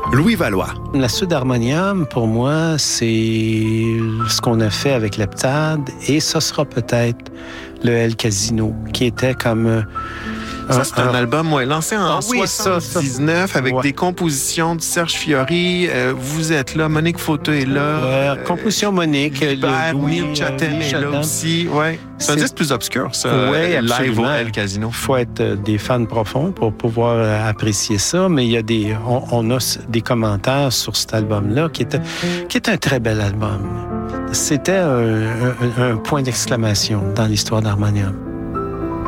Louis Valois. La suite d'Harmonium, pour moi, c'est ce qu'on a fait avec l'Heptade et ça sera peut-être le El Casino, qui était comme... Ça, c'est un album lancé en 79 avec des compositions de Serge Fiori. Vous êtes là, Monique Fauteux est là. Composition Monique. Neil Chatham est là aussi. Ouais. C'est un disque plus obscur, ça. Oui, Live au El Casino. Il faut être des fans profonds pour pouvoir apprécier ça, mais il y a on a des commentaires sur cet album-là qui est un très bel album. C'était un point d'exclamation dans l'histoire d'Harmonium.